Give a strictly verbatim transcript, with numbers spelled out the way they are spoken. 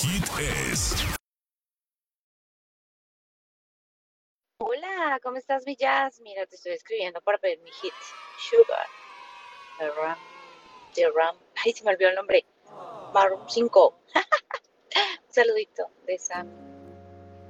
Hit es. Hola, ¿cómo estás, mi Jazz? Mira, te estoy escribiendo para pedir mi hit. Sugar, The Ram, The Ram. Ay, se me olvidó el nombre. Maroon cinco. Un saludito de Sam.